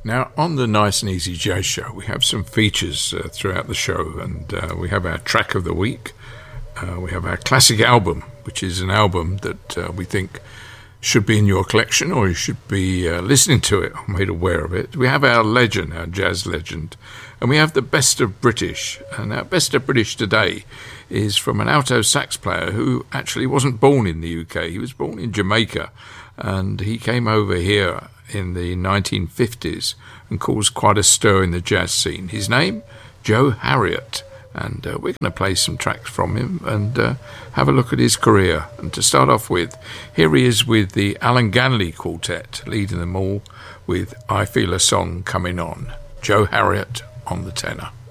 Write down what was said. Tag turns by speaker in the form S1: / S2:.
S1: Now, on the Nice and Easy Jazz Show, we have some features throughout the show, and we have our track of the week. We have our classic album, which is an album that we think should be in your collection, or you should be listening to it or made aware of it. We have our legend, our jazz legend, and we have the best of British. And our best of British today is from an alto sax player who actually wasn't born in the UK. He was born in Jamaica, and he came over here in the 1950s and caused quite a stir in the jazz scene. His name, Joe Harriott, and we're going to play some tracks from him and have a look at his career. And to start off with, here he is with the Alan Ganley Quartet, leading them all with I Feel a Song Coming On. Joe Harriott on the tenor.